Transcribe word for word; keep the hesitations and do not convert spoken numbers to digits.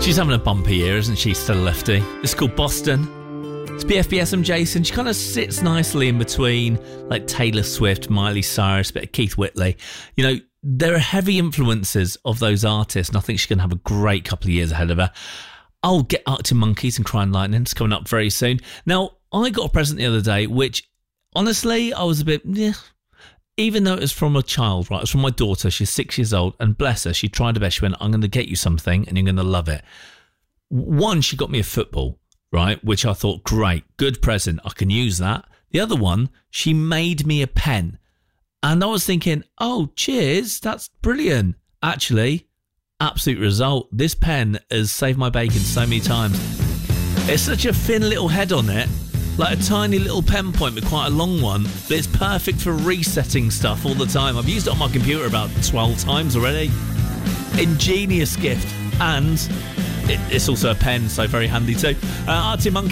She's having a bumpy year, isn't she, still lefty? It's called Boston. It's B F B S, I'm Jason. She kind of sits nicely in between, like Taylor Swift, Miley Cyrus, a bit of Keith Whitley. You know, there are heavy influences of those artists, and I think she's going to have a great couple of years ahead of her. I'll get Arctic Monkeys and Crying Lightning. It's coming up very soon. Now, I got a present the other day, which, honestly, I was a bit... Yeah, even though it was from a child, right? It was from my daughter. She's six years old, and bless her, she tried her best. She went, I'm going to get you something, and you're going to love it. One, she got me a football, right? Which I thought, great, good present. I can use that. The other one, she made me a pen. And I was thinking, oh, cheers, that's brilliant. Actually, absolute result. This pen has saved my bacon so many times. It's such a thin little head on it. Like a tiny little pen point, but quite a long one. But it's perfect for resetting stuff all the time. I've used it on my computer about twelve times already. Ingenious gift. And it, it's also a pen, so very handy too. Uh, Arctic Monkeys.